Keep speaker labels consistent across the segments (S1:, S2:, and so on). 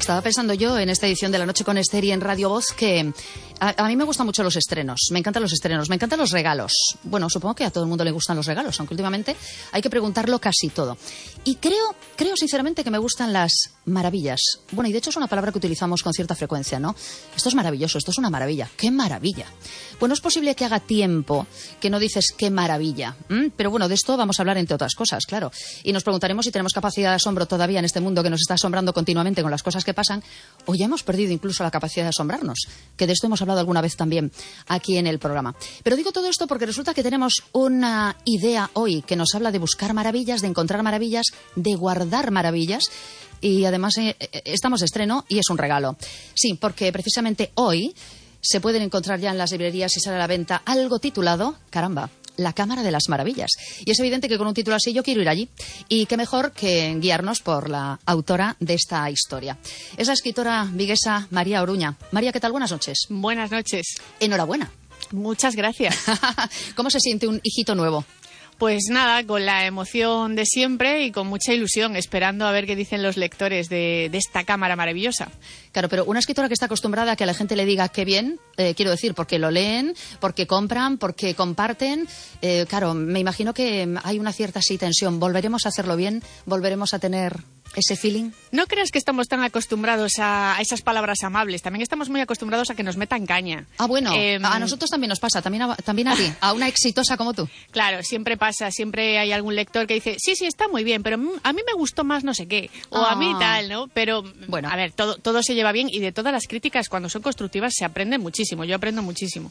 S1: Estaba pensando yo en esta edición de La Noche con Esther y en Radio Voz que a mí me gustan mucho los estrenos, me encantan los estrenos, me encantan los regalos. Bueno, supongo que a todo el mundo le gustan los regalos, aunque últimamente hay que preguntarlo casi todo. Y creo sinceramente que me gustan las maravillas. Bueno, y de hecho es una palabra que utilizamos con cierta frecuencia, ¿no? Esto es maravilloso, esto es una maravilla. ¡Qué maravilla! Bueno, es posible que haga tiempo que no dices qué maravilla. Pero bueno, de esto vamos a hablar entre otras cosas, claro. Y nos preguntaremos si tenemos capacidad de asombro todavía en este mundo que nos está asombrando continuamente con las cosas que pasan, o ya hemos perdido incluso la capacidad de asombrarnos, que de esto hemos hablado alguna vez también aquí en el programa. Pero digo todo esto porque resulta que tenemos una idea hoy que nos habla de buscar maravillas, de encontrar maravillas, de guardar maravillas. Y además estamos de estreno y es un regalo. Sí, porque precisamente hoy se pueden encontrar ya en las librerías y sale a la venta algo titulado, caramba, La Cámara de las Maravillas. Y es evidente que con un título así yo quiero ir allí. Y qué mejor que guiarnos por la autora de esta historia. Es la escritora viguesa María Oruña. María, ¿qué tal? Buenas noches.
S2: Buenas noches.
S1: Enhorabuena.
S2: Muchas gracias.
S1: ¿Cómo se siente un hijito nuevo?
S2: Pues nada, con la emoción de siempre y con mucha ilusión, esperando a ver qué dicen los lectores de esta cámara maravillosa.
S1: Claro, pero una escritora que está acostumbrada a que a la gente le diga qué bien, quiero decir, porque lo leen, porque compran, porque comparten, claro, me imagino que hay una cierta así tensión. ¿Volveremos a hacerlo bien? ¿Volveremos a tener ese feeling?
S2: No creas que estamos tan acostumbrados a esas palabras amables. También estamos muy acostumbrados a que nos metan caña.
S1: Ah, bueno, a nosotros también nos pasa, también a ti, a una exitosa como tú.
S2: Claro, siempre pasa, siempre hay algún lector que dice, sí, está muy bien, pero a mí me gustó más no sé qué, o a mí tal, ¿no? Pero, bueno, a ver, todo se lleva bien y de todas las críticas, cuando son constructivas, se aprende muchísimo. Yo aprendo muchísimo.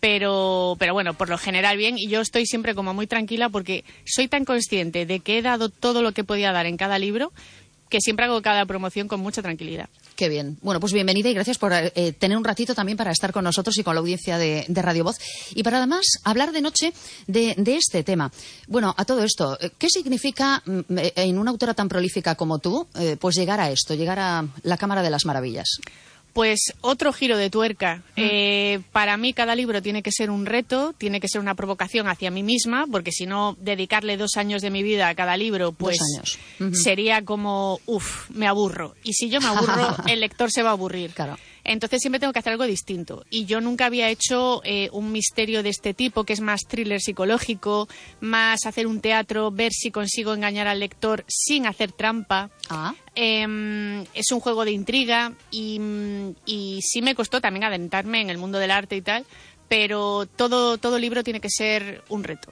S2: Pero bueno, por lo general bien, y yo estoy siempre como muy tranquila porque soy tan consciente de que he dado todo lo que podía dar en cada libro que siempre hago cada promoción con mucha tranquilidad.
S1: Qué bien. Bueno, pues bienvenida y gracias por tener un ratito también para estar con nosotros y con la audiencia de Radio Voz. Y para además hablar de noche de este tema. Bueno, a todo esto, ¿qué significa en una autora tan prolífica como tú, pues llegar a esto, llegar a la Cámara de las Maravillas?
S2: Pues otro giro de tuerca. Para mí cada libro tiene que ser un reto, tiene que ser una provocación hacia mí misma, porque si no, dedicarle 2 años de mi vida a cada libro, pues sería como, me aburro. Y si yo me aburro, el lector se va a aburrir.
S1: Claro.
S2: Entonces siempre tengo que hacer algo distinto. Y yo nunca había hecho un misterio de este tipo, que es más thriller psicológico, más hacer un teatro, ver si consigo engañar al lector sin hacer trampa. Es un juego de intriga y sí me costó también adentrarme en el mundo del arte y tal, pero todo libro tiene que ser un reto.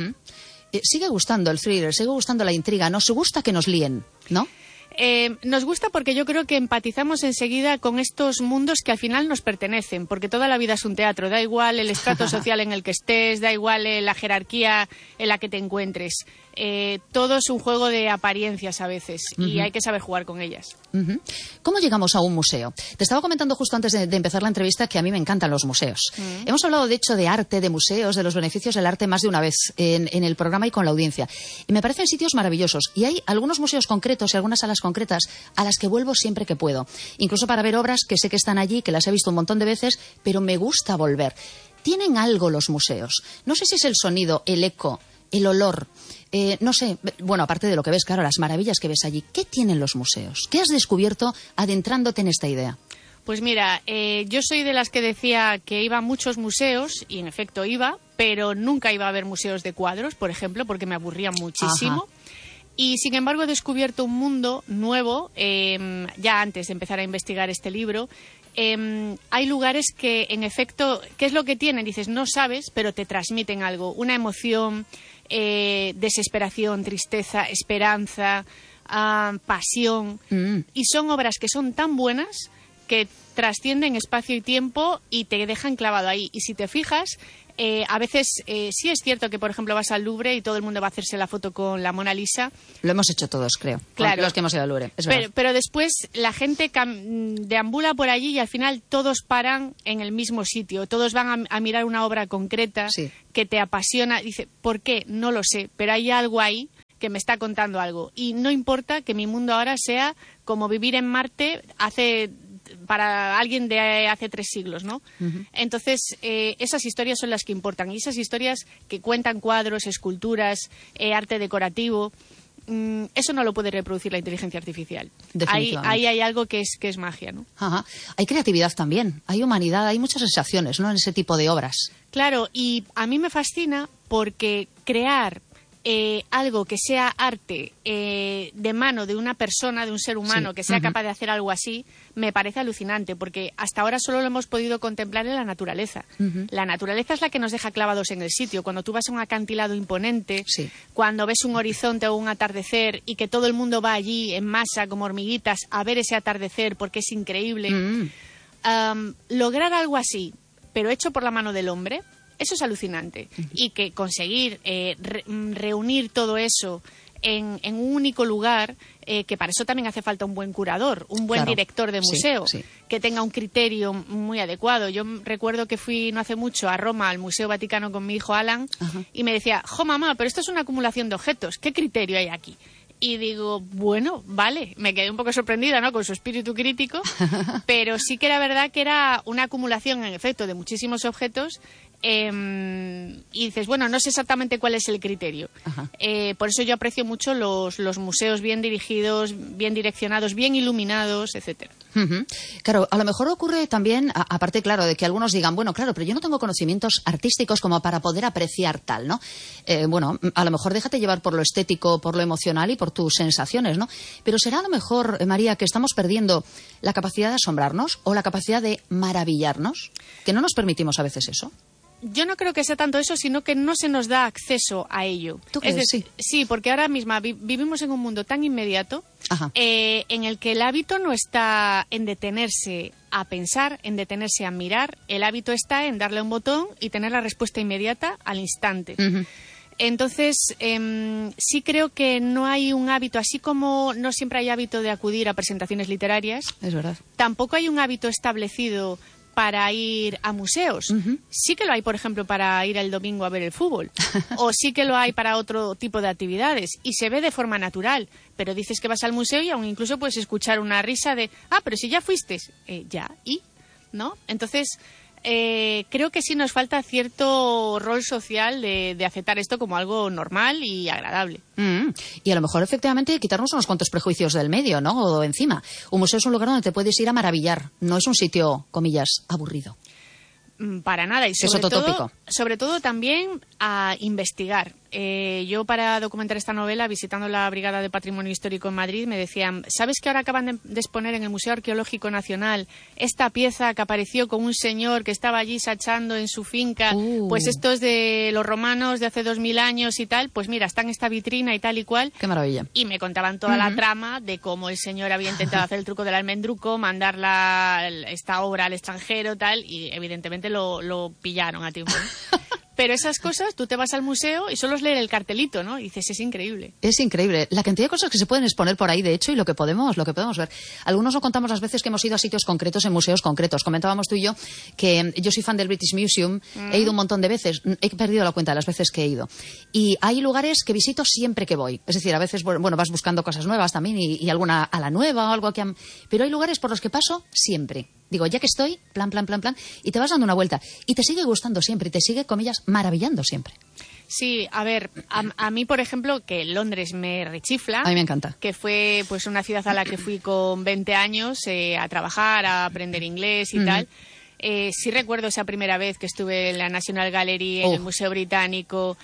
S1: Sigue gustando el thriller, sigue gustando la intriga. Nos gusta que nos líen, ¿no?
S2: Nos gusta porque yo creo que empatizamos enseguida con estos mundos que al final nos pertenecen, porque toda la vida es un teatro, da igual el estrato social en el que estés, da igual la jerarquía en la que te encuentres. Todo es un juego de apariencias a veces y hay que saber jugar con ellas.
S1: ¿Cómo llegamos a un museo? Te estaba comentando justo antes de empezar la entrevista que a mí me encantan los museos. Hemos hablado de hecho de arte, de museos, de los beneficios del arte más de una vez en el programa y con la audiencia. Y me parecen sitios maravillosos. Y hay algunos museos concretos y algunas salas concretas a las que vuelvo siempre que puedo. Incluso para ver obras que sé que están allí, que las he visto un montón de veces, pero me gusta volver. Tienen algo los museos. No sé si es el sonido, el eco, el olor. No sé, bueno, aparte de lo que ves, claro, las maravillas que ves allí. ¿Qué tienen los museos? ¿Qué has descubierto adentrándote en esta idea?
S2: Pues mira, yo soy de las que decía que iba a muchos museos, y en efecto iba, pero nunca iba a ver museos de cuadros, por ejemplo, porque me aburrían muchísimo. Y sin embargo he descubierto un mundo nuevo, ya antes de empezar a investigar este libro. Hay lugares que, en efecto, ¿qué es lo que tienen? Dices, no sabes, pero te transmiten algo, una emoción, desesperación, tristeza, esperanza, pasión. Y son obras que son tan buenas que trascienden espacio y tiempo y te dejan clavado ahí. Y si te fijas, a veces sí es cierto que, por ejemplo, vas al Louvre y todo el mundo va a hacerse la foto con la Mona Lisa.
S1: Lo hemos hecho todos, creo.
S2: Claro.
S1: Los que hemos ido al Louvre.
S2: Pero después la gente deambula por allí y al final todos paran en el mismo sitio. Todos van a mirar una obra concreta que te apasiona. Dice, ¿por qué? No lo sé, pero hay algo ahí que me está contando algo. Y no importa que mi mundo ahora sea como vivir en Marte para alguien de hace 3 siglos, ¿no? Entonces, esas historias son las que importan. Y esas historias que cuentan cuadros, esculturas, arte decorativo, eso no lo puede reproducir la inteligencia artificial. Ahí hay algo que es magia, ¿no?
S1: Ajá. Hay creatividad también, hay humanidad, hay muchas sensaciones, ¿no?, en ese tipo de obras.
S2: Claro, y a mí me fascina porque crear algo que sea arte de mano de una persona, de un ser humano, que sea capaz de hacer algo así, me parece alucinante, porque hasta ahora solo lo hemos podido contemplar en la naturaleza. La naturaleza es la que nos deja clavados en el sitio. Cuando tú vas a un acantilado imponente, cuando ves un horizonte o un atardecer y que todo el mundo va allí en masa, como hormiguitas, a ver ese atardecer porque es increíble. Lograr algo así, pero hecho por la mano del hombre, eso es alucinante. Y que conseguir reunir todo eso en un único lugar, que para eso también hace falta un buen curador, un buen director de museo, que tenga un criterio muy adecuado. Yo recuerdo que fui no hace mucho a Roma, al Museo Vaticano, con mi hijo Alan, y me decía, jo mamá, pero esto es una acumulación de objetos, ¿qué criterio hay aquí? Y digo, bueno, vale, me quedé un poco sorprendida, ¿no?, con su espíritu crítico, pero sí que era verdad que era una acumulación, en efecto, de muchísimos objetos. Y dices, bueno, no sé exactamente cuál es el criterio. Por eso yo aprecio mucho los museos bien dirigidos, bien direccionados, bien iluminados, etcétera.
S1: Claro, a lo mejor ocurre también, aparte, claro, de que algunos digan, bueno, claro, pero yo no tengo conocimientos artísticos como para poder apreciar tal, ¿no? Bueno, a lo mejor déjate llevar por lo estético, por lo emocional y por tus sensaciones, ¿no? Pero será a lo mejor, María, que estamos perdiendo la capacidad de asombrarnos o la capacidad de maravillarnos, que no nos permitimos a veces eso.
S2: Yo no creo que sea tanto eso, sino que no se nos da acceso a ello.
S1: ¿Tú crees?
S2: Sí, porque ahora mismo vivimos en un mundo tan inmediato en el que el hábito no está en detenerse a pensar, en detenerse a mirar. El hábito está en darle un botón y tener la respuesta inmediata al instante. Entonces, sí creo que no hay un hábito, así como no siempre hay hábito de acudir a presentaciones literarias.
S1: Es verdad.
S2: Tampoco hay un hábito establecido para ir a museos. Sí que lo hay, por ejemplo, para ir el domingo a ver el fútbol. O sí que lo hay para otro tipo de actividades. Y se ve de forma natural. Pero dices que vas al museo y aún incluso puedes escuchar una risa de, pero si ya fuiste. Ya, ¿y? ¿No? Entonces, creo que sí nos falta cierto rol social de aceptar esto como algo normal y agradable.
S1: Y a lo mejor, efectivamente, quitarnos unos cuantos prejuicios del medio, ¿no? O encima. Un museo es un lugar donde te puedes ir a maravillar. No es un sitio, comillas, aburrido.
S2: Para nada. Y sobre todo también a investigar. Yo, para documentar esta novela, visitando la Brigada de Patrimonio Histórico en Madrid, me decían, ¿sabes que ahora acaban de exponer en el Museo Arqueológico Nacional esta pieza que apareció con un señor que estaba allí sachando en su finca? Pues esto es de los romanos de hace 2000 años y tal. Pues mira, está en esta vitrina y tal y cual.
S1: ¡Qué maravilla!
S2: Y me contaban toda la trama de cómo el señor había intentado hacer el truco del almendruco, mandar esta obra al extranjero, tal, y evidentemente lo pillaron a tiempo. Pero esas cosas, tú te vas al museo y solo es leer el cartelito, ¿no? Y dices, es increíble.
S1: Es increíble. La cantidad de cosas que se pueden exponer por ahí, de hecho, y lo que podemos ver. Algunos nos contamos las veces que hemos ido a sitios concretos, en museos concretos. Comentábamos tú y yo que yo soy fan del British Museum. He ido un montón de veces. He perdido la cuenta de las veces que he ido. Y hay lugares que visito siempre que voy. Es decir, a veces, bueno, vas buscando cosas nuevas también y alguna a la nueva o algo que... Pero hay lugares por los que paso siempre. Digo, ya que estoy, plan, y te vas dando una vuelta. Y te sigue gustando siempre, y te sigue, comillas, maravillando siempre.
S2: Sí, a ver, a mí, por ejemplo, que Londres me rechifla.
S1: A mí me encanta.
S2: Que fue pues una ciudad a la que fui con 20 años a trabajar, a aprender inglés y tal. Sí recuerdo esa primera vez que estuve en la National Gallery, en el Museo Británico,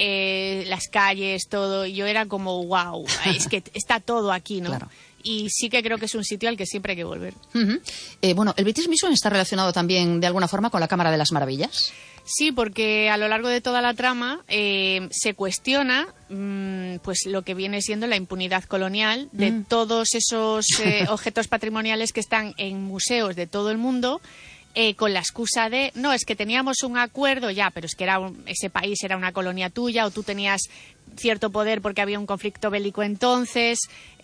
S2: las calles, todo. Yo era como, wow, es que está todo aquí, ¿no?
S1: Claro.
S2: Y sí que creo que es un sitio al que siempre hay que volver.
S1: Bueno, ¿el British Museum está relacionado también de alguna forma con la Cámara de las Maravillas?
S2: Sí, porque a lo largo de toda la trama se cuestiona pues lo que viene siendo la impunidad colonial de todos esos objetos patrimoniales que están en museos de todo el mundo. Con la excusa de, no, es que teníamos un acuerdo ya, pero es que ese país era una colonia tuya o tú tenías cierto poder porque había un conflicto bélico entonces.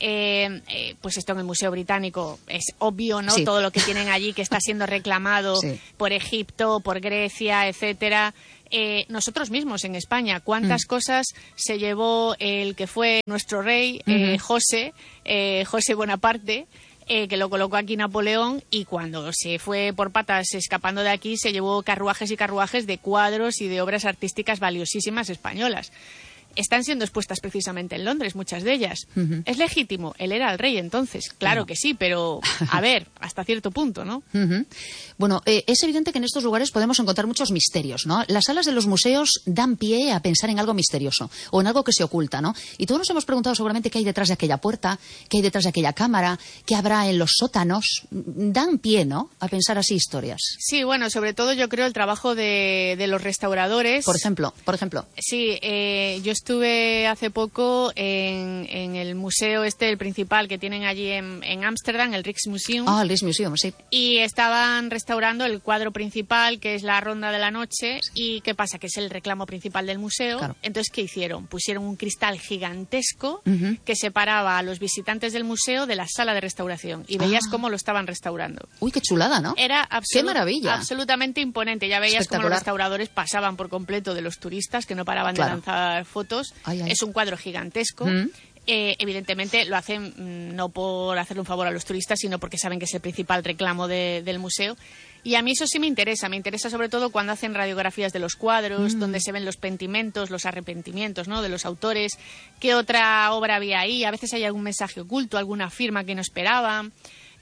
S2: Pues esto en el Museo Británico es obvio, ¿no? Sí. Todo lo que tienen allí que está siendo reclamado por Egipto, por Grecia, etcétera. Nosotros mismos en España, ¿cuántas cosas se llevó el que fue nuestro rey, José Bonaparte? Que lo colocó aquí Napoleón, y cuando se fue por patas escapando de aquí se llevó carruajes y carruajes de cuadros y de obras artísticas valiosísimas españolas. están siendo expuestas precisamente en Londres, muchas de ellas. ¿Es legítimo? Él era el rey entonces. Claro que sí, pero a ver, hasta cierto punto, ¿no?
S1: Bueno, es evidente que en estos lugares podemos encontrar muchos misterios, ¿no? Las salas de los museos dan pie a pensar en algo misterioso o en algo que se oculta, ¿no? Y todos nos hemos preguntado seguramente qué hay detrás de aquella puerta, qué hay detrás de aquella cámara, qué habrá en los sótanos. Dan pie, ¿no?, a pensar así historias.
S2: Sí, bueno, sobre todo yo creo el trabajo de los restauradores.
S1: Por ejemplo.
S2: Sí, yo estuve hace poco en el museo el principal que tienen allí en Ámsterdam, el Rijksmuseum.
S1: Ah, el Rijksmuseum, sí.
S2: Y estaban restaurando el cuadro principal, que es la Ronda de la Noche. ¿Y qué pasa? Que es el reclamo principal del museo.
S1: Claro.
S2: Entonces, ¿qué hicieron? Pusieron un cristal gigantesco que separaba a los visitantes del museo de la sala de restauración. Y veías cómo lo estaban restaurando.
S1: Uy, qué chulada, ¿no?
S2: Era
S1: ¡Qué maravilla!
S2: Absolutamente imponente. Ya veías cómo los restauradores pasaban por completo de los turistas que no paraban de lanzar fotos. Es un cuadro gigantesco. Evidentemente lo hacen no por hacerle un favor a los turistas, sino porque saben que es el principal reclamo del museo. Y a mí eso sí me interesa sobre todo cuando hacen radiografías de los cuadros, donde se ven los pentimentos, los arrepentimientos, ¿no?, de los autores, qué otra obra había ahí, a veces hay algún mensaje oculto, alguna firma que no esperaban.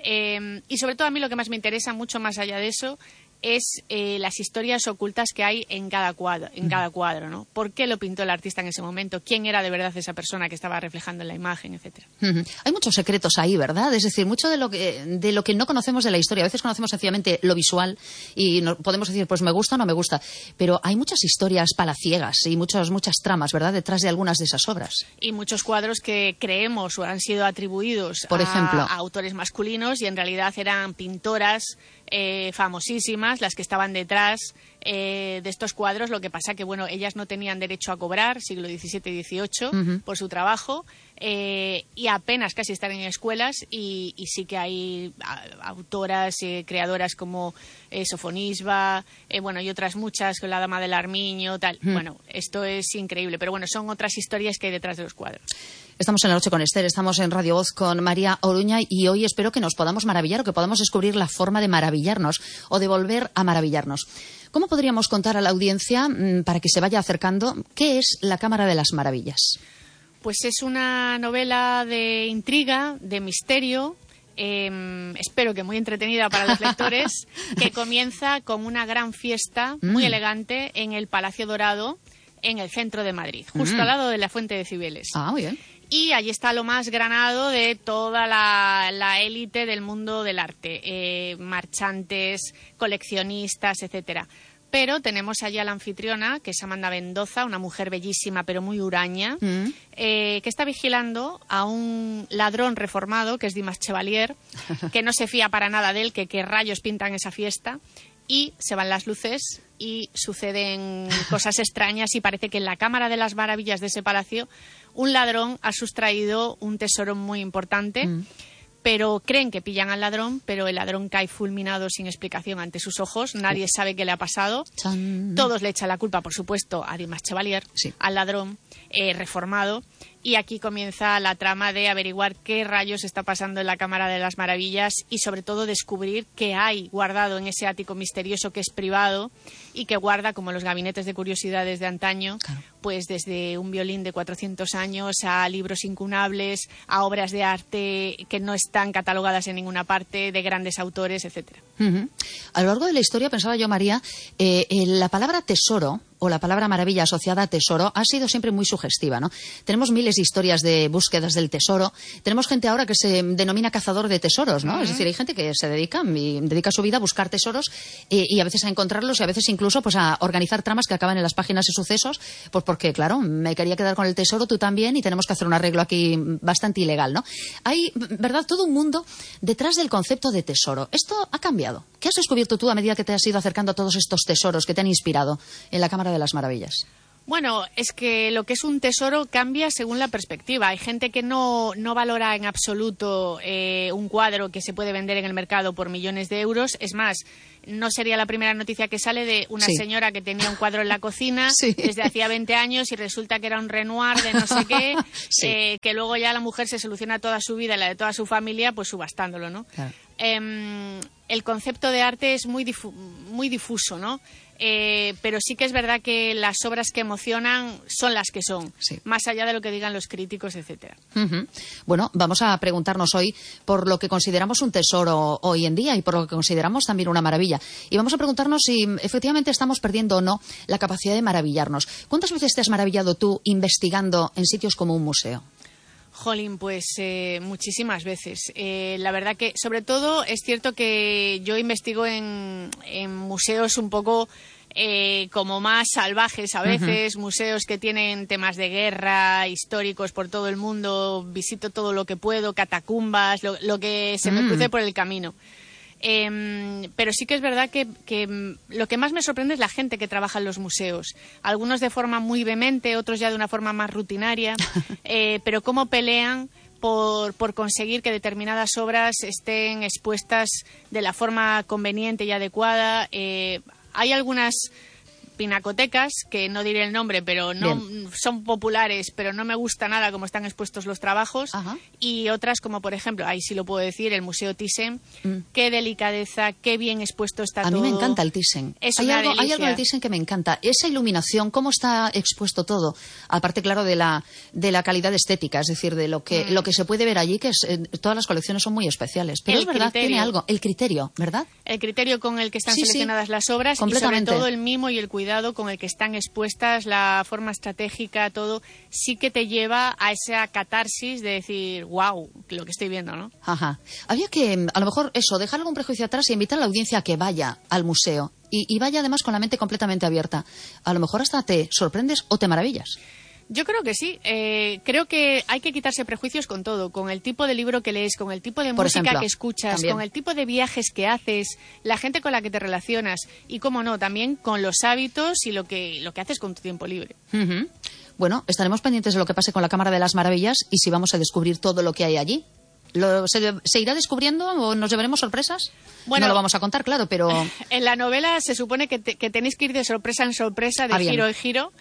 S2: Y sobre todo a mí lo que más me interesa, mucho más allá de eso, es las historias ocultas que hay en cada cuadro, ¿no? ¿Por qué lo pintó el artista en ese momento? ¿Quién era de verdad esa persona que estaba reflejando en la imagen, etcétera?
S1: Hay muchos secretos ahí, ¿verdad? Es decir, mucho de lo que no conocemos de la historia. A veces conocemos sencillamente lo visual y podemos decir, pues me gusta o no me gusta. Pero hay muchas historias palaciegas y muchas
S2: tramas,
S1: ¿verdad?, detrás de algunas de esas obras.
S2: Y muchos cuadros que creemos o han sido atribuidos
S1: por ejemplo,
S2: a autores masculinos y en realidad eran pintoras famosísimas las que estaban detrás de estos cuadros. Lo que pasa que, bueno, ellas no tenían derecho a cobrar, siglo XVII y XVIII, por su trabajo, y apenas casi están en escuelas, y sí que hay autoras, creadoras como Sofonisba, y otras muchas, con la Dama del Armiño, tal. Bueno, esto es increíble, pero bueno, son otras historias que hay detrás de los cuadros.
S1: Estamos en La Noche con Esther, estamos en Radio Voz con María Oruña y hoy espero que nos podamos maravillar o que podamos descubrir la forma de maravillarnos o de volver a maravillarnos. ¿Cómo podríamos contar a la audiencia, para que se vaya acercando, qué es La Cámara de las Maravillas?
S2: Pues es una novela de intriga, de misterio, espero que muy entretenida para los lectores, que comienza con una gran fiesta muy elegante en el Palacio Dorado, en el centro de Madrid, justo al lado de la Fuente de Cibeles.
S1: Ah, muy bien.
S2: Y allí está lo más granado de toda la élite del mundo del arte, marchantes, coleccionistas, etcétera. Pero tenemos allí a la anfitriona, que es Amanda Mendoza, una mujer bellísima pero muy huraña, que está vigilando a un ladrón reformado, que es Dimas Chevalier, que no se fía para nada de él, que qué rayos pintan esa fiesta. Y se van las luces y suceden cosas extrañas y parece que en la Cámara de las Maravillas de ese palacio un ladrón ha sustraído un tesoro muy importante, pero creen que pillan al ladrón, pero el ladrón cae fulminado sin explicación ante sus ojos, nadie sabe qué le ha pasado. Todos le echan la culpa, por supuesto, a Dimas Chevalier, al ladrón reformado. Y aquí comienza la trama de averiguar qué rayos está pasando en la Cámara de las Maravillas y sobre todo descubrir qué hay guardado en ese ático misterioso que es privado y que guarda, como los gabinetes de curiosidades de antaño, pues desde un violín de 400 años a libros incunables, a obras de arte que no están catalogadas en ninguna parte, de grandes autores, etcétera.
S1: A lo largo de la historia, pensaba yo, María, la palabra tesoro o la palabra maravilla asociada a tesoro ha sido siempre muy sugestiva, ¿no? Tenemos miles de historias de búsquedas del tesoro. Tenemos gente ahora que se denomina cazador de tesoros, ¿no? Es decir, hay gente que se dedica su vida a buscar tesoros y a veces a encontrarlos y a veces incluso pues a organizar tramas que acaban en las páginas de sucesos, pues porque, claro, me quería quedar con el tesoro, tú también, y tenemos que hacer un arreglo aquí bastante ilegal, ¿no? Hay, ¿verdad?, todo un mundo detrás del concepto de tesoro. Esto ha cambiado. ¿Qué has descubierto tú a medida que te has ido acercando a todos estos tesoros que te han inspirado en la Cámara de las Maravillas?
S2: Bueno, es que lo que es un tesoro cambia según la perspectiva. Hay gente que no valora en absoluto un cuadro que se puede vender en el mercado por millones de euros. Es más, no sería la primera noticia que sale de una señora que tenía un cuadro en la cocina desde hacía 20 años y resulta que era un Renoir de no sé qué, que luego ya la mujer se soluciona toda su vida y la de toda su familia pues subastándolo, ¿no? Claro. El concepto de arte es muy difuso, ¿no? pero sí que es verdad que las obras que emocionan son las que son,
S1: sí,
S2: más allá de lo que digan los críticos, etcétera.
S1: Bueno, vamos a preguntarnos hoy por lo que consideramos un tesoro hoy en día y por lo que consideramos también una maravilla. Y vamos a preguntarnos si efectivamente estamos perdiendo o no la capacidad de maravillarnos. ¿Cuántas veces te has maravillado tú investigando en sitios como un museo?
S2: Jolín, pues muchísimas veces. La verdad que, sobre todo, es cierto que yo investigo en museos un poco como más salvajes a veces, museos que tienen temas de guerra, históricos por todo el mundo, visito todo lo que puedo, catacumbas, lo que se me cruce por el camino. Pero sí que es verdad que lo que más me sorprende es la gente que trabaja en los museos. Algunos de forma muy vehemente, otros ya de una forma más rutinaria, pero cómo pelean por conseguir que determinadas obras estén expuestas de la forma conveniente y adecuada. Hay algunas pinacotecas, que no diré el nombre, pero no son populares, pero no me gusta nada cómo están expuestos los trabajos.
S1: Ajá.
S2: Y otras como, por ejemplo, ahí sí lo puedo decir, el Museo Thyssen. Qué delicadeza, qué bien expuesto está todo.
S1: A mí me encanta el Thyssen. Hay algo del Thyssen que me encanta. Esa iluminación, cómo está expuesto todo. Aparte, claro, de la calidad estética, es decir, de lo que se puede ver allí, que todas las colecciones son muy especiales. Pero es verdad, tiene algo. El criterio, ¿verdad?
S2: El criterio con el que están seleccionadas las obras y sobre todo el mimo y el cuidado con el que están expuestas, la forma estratégica, todo, sí que te lleva a esa catarsis de decir, wow, lo que estoy viendo, ¿no?
S1: Ajá. Había que, a lo mejor, dejar algún prejuicio atrás y invitar a la audiencia a que vaya al museo. Y vaya además con la mente completamente abierta. A lo mejor hasta te sorprendes o te maravillas.
S2: Yo creo que sí. Creo que hay que quitarse prejuicios con todo, con el tipo de libro que lees, con el tipo de música que escuchas, también, con el tipo de viajes que haces, la gente con la que te relacionas y, cómo no, también con los hábitos y lo que haces con tu tiempo libre.
S1: Bueno, estaremos pendientes de lo que pase con la Cámara de las Maravillas y si vamos a descubrir todo lo que hay allí. ¿Se irá descubriendo o nos llevaremos sorpresas? Bueno, no lo vamos a contar, claro, pero...
S2: En la novela se supone que tenéis que ir de sorpresa en sorpresa, de giro en giro.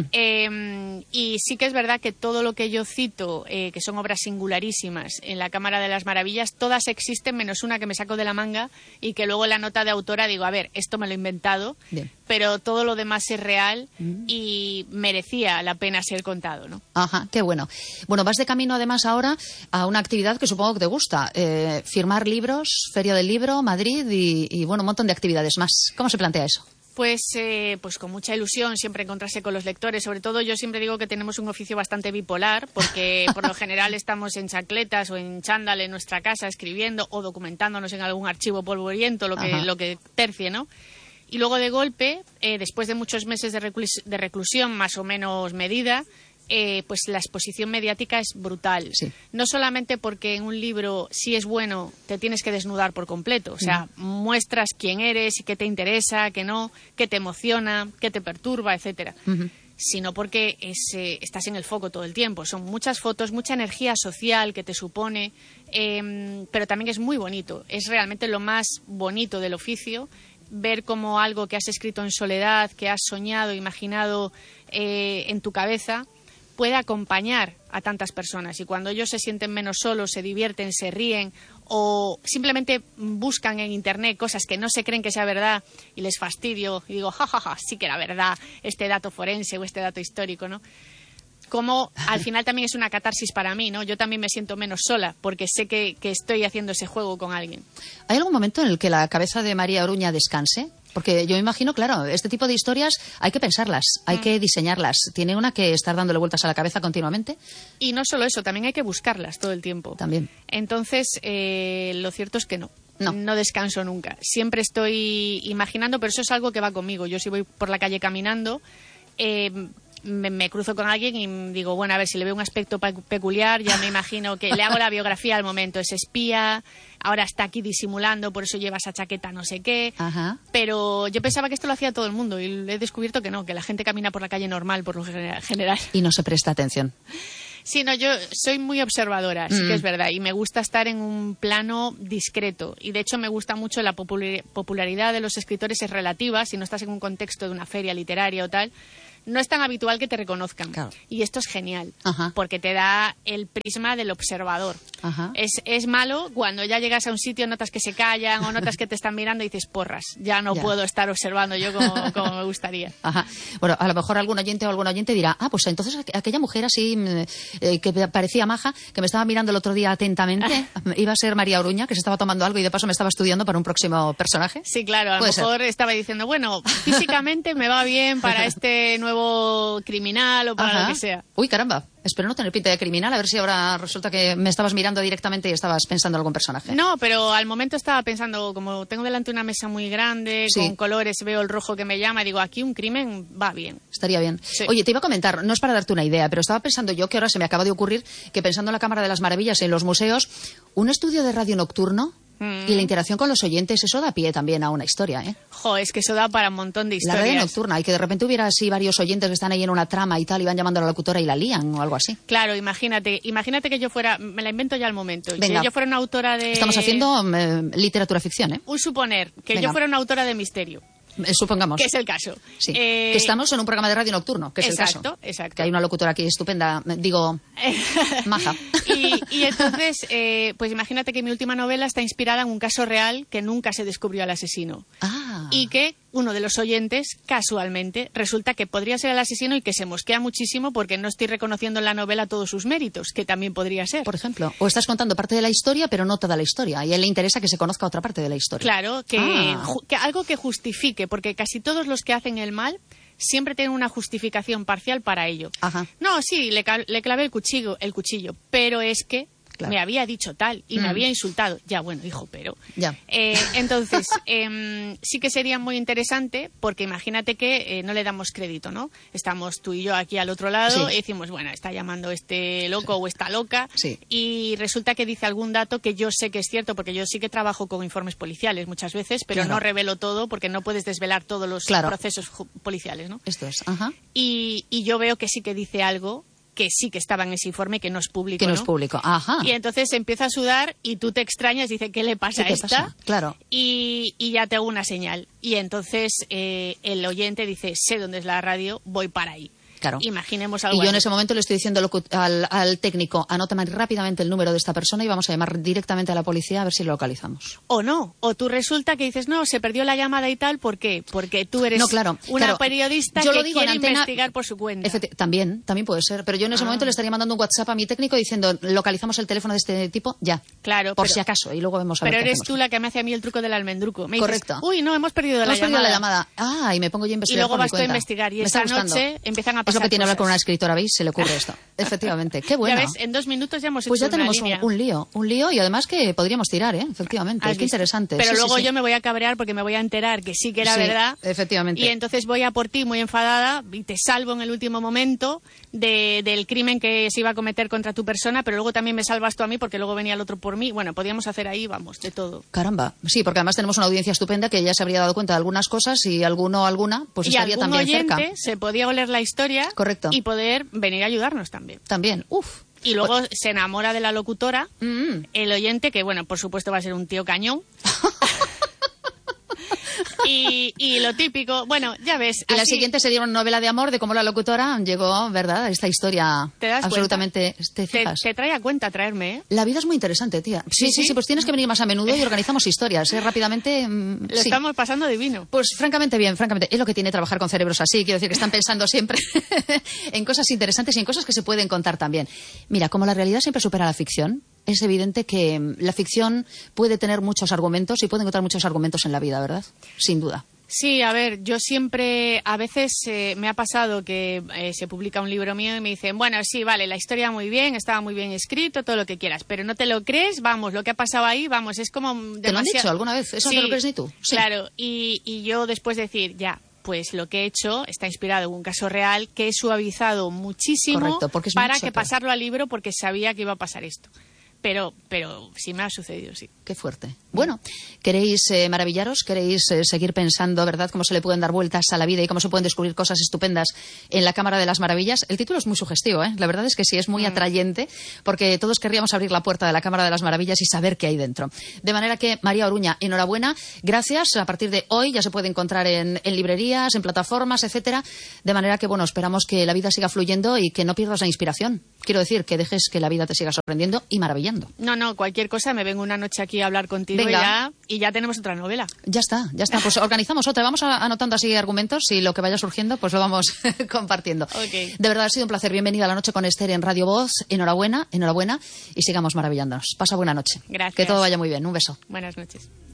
S2: Y sí que es verdad que todo lo que yo cito, que son obras singularísimas en la Cámara de las Maravillas, todas existen menos una que me saco de la manga y que luego en la nota de autora digo, a ver, esto me lo he inventado, pero todo lo demás es real y merecía la pena ser contado, ¿no?
S1: Ajá, qué bueno. Bueno, vas de camino además ahora a una actividad que supongo que te gusta, firmar libros, Feria del Libro, Madrid y bueno, un montón de actividades más. ¿Cómo se plantea eso?
S2: Pues con mucha ilusión siempre encontrarse con los lectores. Sobre todo yo siempre digo que tenemos un oficio bastante bipolar porque por lo general estamos en chancletas o en chándal en nuestra casa escribiendo o documentándonos en algún archivo polvoriento, lo que tercie, ¿no? Y luego de golpe, después de muchos meses de reclusión más o menos medida, pues la exposición mediática es brutal. Sí. No solamente porque en un libro, si es bueno, te tienes que desnudar por completo. O sea, muestras quién eres y qué te interesa, qué no, qué te emociona, qué te perturba, etcétera. Sino porque estás en el foco todo el tiempo. Son muchas fotos, mucha energía social que te supone, pero también es muy bonito. Es realmente lo más bonito del oficio, ver cómo algo que has escrito en soledad, que has soñado, imaginado en tu cabeza, puede acompañar a tantas personas y cuando ellos se sienten menos solos, se divierten, se ríen o simplemente buscan en internet cosas que no se creen que sea verdad y les fastidio y digo, jajaja, sí que era verdad este dato forense o este dato histórico, ¿no? Como al final también es una catarsis para mí, ¿no? Yo también me siento menos sola porque sé que estoy haciendo ese juego con alguien.
S1: ¿Hay algún momento en el que la cabeza de María Oruña descanse? Porque yo me imagino, claro, este tipo de historias hay que pensarlas, hay que diseñarlas. Tiene una que estar dándole vueltas a la cabeza continuamente.
S2: Y no solo eso, también hay que buscarlas todo el tiempo.
S1: También.
S2: Entonces, lo cierto es que no descanso nunca. Siempre estoy imaginando, pero eso es algo que va conmigo. Yo si voy por la calle caminando, me cruzo con alguien y digo, bueno, a ver, si le veo un aspecto peculiar, ya me imagino que le hago la biografía al momento. Es espía, ahora está aquí disimulando, por eso lleva esa chaqueta no sé qué. Ajá. Pero yo pensaba que esto lo hacía todo el mundo y he descubierto que no, que la gente camina por la calle normal por lo general.
S1: Y no se presta atención.
S2: Sí, no, yo soy muy observadora, sí que es verdad, y me gusta estar en un plano discreto. Y de hecho me gusta mucho la popularidad de los escritores es relativa, si no estás en un contexto de una feria literaria o tal. no es tan habitual que te reconozcan.
S1: Claro.
S2: Y esto es genial,
S1: Ajá.
S2: porque te da el prisma del observador.
S1: Ajá.
S2: Es malo cuando ya llegas a un sitio, notas que se callan o notas que te están mirando y dices, porras, ya no puedo estar observando yo como me gustaría.
S1: Ajá. Bueno, a lo mejor algún oyente o algún oyente dirá, pues entonces aquella mujer así que parecía maja, que me estaba mirando el otro día atentamente, iba a ser María Oruña, que se estaba tomando algo y de paso me estaba estudiando para un próximo personaje.
S2: Sí, claro, a lo mejor estaba diciendo, bueno, físicamente me va bien para este nuevo criminal o para lo que sea.
S1: Uy, caramba. Espero no tener pinta de criminal, a ver si ahora resulta que me estabas mirando directamente y estabas pensando en algún personaje.
S2: No, pero al momento estaba pensando, como tengo delante una mesa muy grande, con colores, veo el rojo que me llama, y digo, aquí un crimen va bien.
S1: Estaría bien.
S2: Sí.
S1: Oye, te iba a comentar, no es para darte una idea, pero estaba pensando yo que ahora se me acaba de ocurrir que pensando en la Cámara de las Maravillas y en los museos, un estudio de radio nocturno y la interacción con los oyentes, eso da pie también a una historia, ¿eh?
S2: Jo, es que eso da para un montón de historias.
S1: La radio nocturna, y que de repente hubiera así varios oyentes que están ahí en una trama y tal, y van llamando a la locutora y la lían o algo así.
S2: Claro, imagínate que yo fuera, me la invento ya al momento,
S1: Venga.
S2: si yo fuera una autora de...
S1: Estamos haciendo literatura ficción, ¿eh?
S2: Un suponer, que
S1: Venga.
S2: yo fuera una autora de misterio.
S1: Supongamos.
S2: Que es el caso.
S1: Sí. Que estamos en un programa de radio nocturno, que es el caso.
S2: Exacto.
S1: Que hay una locutora aquí estupenda, digo, maja.
S2: Y entonces, pues imagínate que mi última novela está inspirada en un caso real que nunca se descubrió al asesino.
S1: Ah.
S2: Y que uno de los oyentes, casualmente, resulta que podría ser el asesino y que se mosquea muchísimo porque no estoy reconociendo en la novela todos sus méritos, que también podría ser.
S1: Por ejemplo, o estás contando parte de la historia, pero no toda la historia, y a él le interesa que se conozca otra parte de la historia.
S2: Claro, que algo que justifique, porque casi todos los que hacen el mal siempre tienen una justificación parcial para ello.
S1: Ajá.
S2: No, sí, le clavé el cuchillo, pero es que
S1: Claro.
S2: me había dicho tal y me había insultado. Ya, bueno, hijo, pero...
S1: Ya.
S2: Entonces, sí que sería muy interesante porque imagínate que no le damos crédito, ¿no? Estamos tú y yo aquí al otro lado y decimos, bueno, está llamando este loco o esta loca y resulta que dice algún dato que yo sé que es cierto porque yo sí que trabajo con informes policiales muchas veces, pero no revelo todo porque no puedes desvelar todos los procesos policiales, ¿no?
S1: Esto es, ajá.
S2: Y yo veo que sí que dice algo que sí que estaba en ese informe, que no es público.
S1: Que no es público, ajá.
S2: Y entonces empieza a sudar y tú te extrañas y dices, ¿qué le pasa a esta?
S1: Pasa? Claro.
S2: Y ya te hago una señal. Y entonces el oyente dice, sé dónde es la radio, voy para ahí.
S1: Claro.
S2: Imaginemos algo
S1: Y yo en
S2: así.
S1: ese momento le estoy diciendo al técnico, anótame rápidamente el número de esta persona y vamos a llamar directamente a la policía a ver si lo localizamos.
S2: O no, o tú resulta que dices, no, se perdió la llamada y tal, ¿por qué? Porque tú eres una periodista que quiere investigar por su cuenta.
S1: También puede ser, pero yo en ese momento le estaría mandando un WhatsApp a mi técnico diciendo, localizamos el teléfono de este tipo, ya.
S2: Claro.
S1: Por si acaso, y luego vemos a ver.
S2: Pero
S1: qué
S2: eres
S1: hacemos.
S2: tú la que me hace a mí el truco del almendruco. Me
S1: Correcto.
S2: dices, uy, no, hemos perdido la llamada.
S1: Ah, y me pongo yo a investigar.
S2: Y luego
S1: por mi
S2: vas tú a
S1: cuenta.
S2: investigar. Y
S1: Me
S2: esta
S1: está gustando.
S2: noche empiezan a pasar
S1: Es lo que tiene
S2: cosas.
S1: hablar con una escritora, ¿veis? Se le ocurre esto. Efectivamente. Qué bueno.
S2: Ya ves, en 2 minutos ya hemos
S1: Pues
S2: hecho
S1: ya tenemos
S2: una línea.
S1: un lío y además que podríamos tirar, ¿eh? Efectivamente.
S2: ¿Has
S1: Qué
S2: visto?
S1: interesante.
S2: Pero
S1: Sí,
S2: luego
S1: sí.
S2: yo me voy a cabrear porque me voy a enterar que sí que era verdad.
S1: Efectivamente.
S2: Y entonces voy a por ti muy enfadada y te salvo en el último momento del crimen que se iba a cometer contra tu persona, pero luego también me salvas tú a mí porque luego venía el otro por mí. Bueno, podíamos hacer ahí, vamos, de todo.
S1: Caramba. Sí, porque además tenemos una audiencia estupenda que ya se habría dado cuenta de algunas cosas y alguno o alguna pues
S2: y
S1: estaría
S2: algún
S1: también
S2: oyente
S1: cerca.
S2: se podía oler la historia.
S1: Correcto.
S2: Y poder venir a ayudarnos también.
S1: También. Uf.
S2: Y luego se enamora de la locutora, el oyente, que bueno, por supuesto va a ser un tío cañón. Y lo típico, bueno, ya ves.
S1: Y la
S2: así,
S1: siguiente sería una novela de amor de cómo la locutora llegó, ¿verdad?, a esta historia.
S2: ¿te das
S1: absolutamente. ¿Te fijas?
S2: Te trae a cuenta traerme, ¿eh?
S1: La vida es muy interesante, tía. Sí, pues tienes que venir más a menudo y organizamos historias, ¿eh? Rápidamente.
S2: Lo estamos pasando divino.
S1: Pues francamente bien, francamente. Es lo que tiene trabajar con cerebros así. Quiero decir que están pensando siempre en cosas interesantes y en cosas que se pueden contar también. Mira, como la realidad siempre supera la ficción, es evidente que la ficción puede tener muchos argumentos y puede encontrar muchos argumentos en la vida, ¿verdad? Sin duda.
S2: Sí, a ver, yo siempre, a veces me ha pasado que se publica un libro mío y me dicen, bueno, sí, vale, la historia muy bien, estaba muy bien escrito, todo lo que quieras, pero no te lo crees, vamos, lo que ha pasado ahí, vamos, es como demasiado...
S1: ¿Te lo han dicho alguna vez? ¿Eso no te lo crees ni tú? Sí.
S2: Claro, y yo después decir, ya, pues lo que he hecho está inspirado en un caso real que he suavizado muchísimo.
S1: Correcto, porque es
S2: para
S1: mucho,
S2: que pasarlo al libro porque sabía que iba a pasar esto. pero sí me ha sucedido, sí.
S1: Qué fuerte. Bueno, ¿queréis maravillaros? ¿Queréis seguir pensando, verdad, cómo se le pueden dar vueltas a la vida y cómo se pueden descubrir cosas estupendas en la Cámara de las Maravillas? El título es muy sugestivo, ¿eh? La verdad es que sí, es muy atrayente, porque todos querríamos abrir la puerta de la Cámara de las Maravillas y saber qué hay dentro. De manera que, María Oruña, enhorabuena, gracias. A partir de hoy ya se puede encontrar en librerías, en plataformas, etcétera. De manera que, bueno, esperamos que la vida siga fluyendo y que no pierdas la inspiración. Quiero decir, que dejes que la vida te siga sorprendiendo y maravillando.
S2: No, cualquier cosa, me vengo una noche aquí a hablar contigo y ya tenemos otra novela.
S1: Ya está. Pues organizamos otra. Vamos anotando así argumentos y lo que vaya surgiendo, pues lo vamos compartiendo.
S2: Okay.
S1: De verdad, ha sido un placer. Bienvenida a La Noche con Esther en Radio Voz. Enhorabuena y sigamos maravillándonos. Pasa buena noche.
S2: Gracias.
S1: Que todo vaya muy bien. Un beso.
S2: Buenas noches.